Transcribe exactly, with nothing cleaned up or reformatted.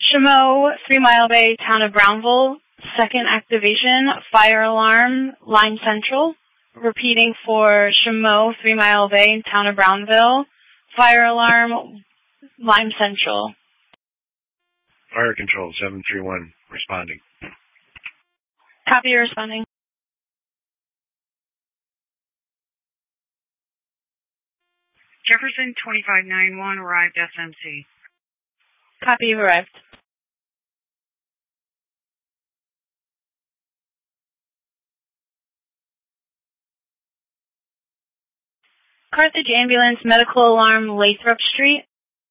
Chameau, Three Mile Bay, Town of Brownville. Second activation, fire alarm, Lime Central. Repeating for Chameau, Three Mile Bay, Town of Brownville. Fire alarm, Lime Central. Fire Control, seven three one, responding. Copy, responding. Jefferson, twenty-five ninety-one, arrived S M C. Copy, arrived. Carthage Ambulance, medical alarm, Lathrop Street.